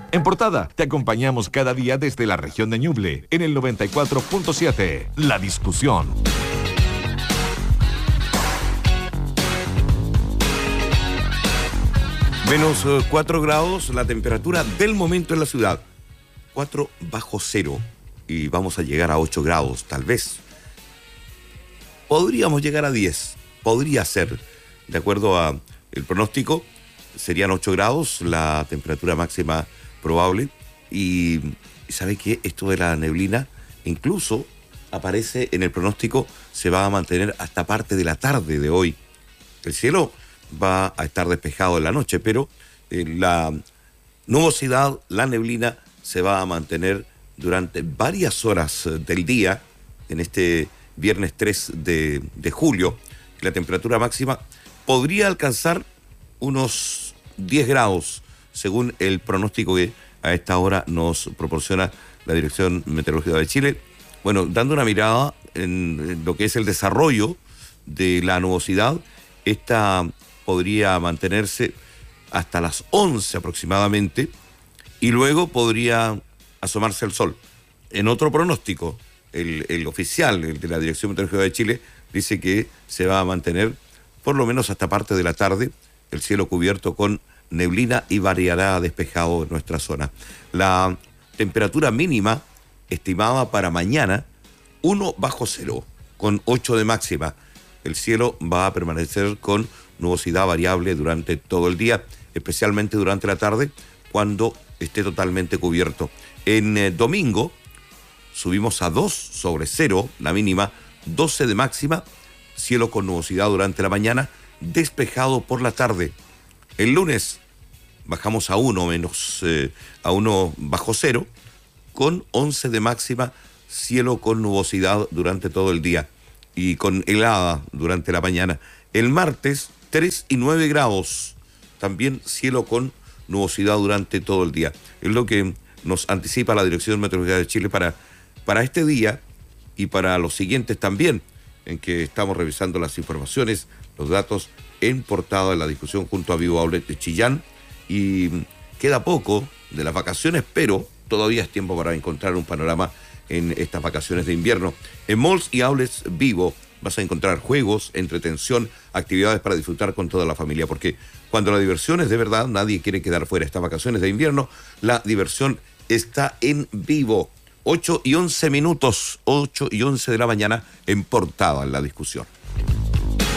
En Portada, te acompañamos cada día desde la región de Ñuble, en el 94.7. La discusión. Menos 4 grados, la temperatura del momento en la ciudad. 4 bajo cero. Y vamos a llegar a 8 grados, tal vez. Podríamos llegar a 10. Podría ser. De acuerdo a el pronóstico, serían 8 grados la temperatura máxima probable. Y ¿sabe qué? Esto de la neblina incluso aparece en el pronóstico, se va a mantener hasta parte de la tarde de hoy. El cielo va a estar despejado en la noche, pero la nubosidad, la neblina, se va a mantener durante varias horas del día, en este viernes 3 de julio. La temperatura máxima podría alcanzar unos 10 grados, según el pronóstico que a esta hora nos proporciona la Dirección Meteorológica de Chile. Bueno, dando una mirada en lo que es el desarrollo de la nubosidad, esta podría mantenerse hasta las 11 aproximadamente y luego podría asomarse el sol. En otro pronóstico, el oficial, el de la Dirección Meteorológica de Chile, dice que se va a mantener por lo menos hasta parte de la tarde el cielo cubierto con neblina y variará despejado en nuestra zona. La temperatura mínima estimada para mañana, 1 bajo cero, con 8 de máxima. El cielo va a permanecer con nubosidad variable durante todo el día, especialmente durante la tarde, cuando esté totalmente cubierto. En domingo subimos a 2 sobre 0, la mínima, 12 de máxima, cielo con nubosidad durante la mañana, despejado por la tarde. El lunes bajamos a 1 bajo cero, con 11 de máxima, cielo con nubosidad durante todo el día y con helada durante la mañana. El martes, 3 y 9 grados, también cielo con nubosidad durante todo el día. Es lo que nos anticipa la Dirección Meteorológica de Chile para este día y para los siguientes también, en que estamos revisando las informaciones, los datos en Portada de la discusión junto a Vivo Outlet de Chillán. Y queda poco de las vacaciones, pero todavía es tiempo para encontrar un panorama en estas vacaciones de invierno. En malls y outlets Vivo vas a encontrar juegos, entretención, actividades para disfrutar con toda la familia, porque cuando la diversión es de verdad, nadie quiere quedar fuera. Estas vacaciones de invierno, la diversión está en Vivo. 8 y 11 minutos, 8 y 11 de la mañana, en Portada en la discusión.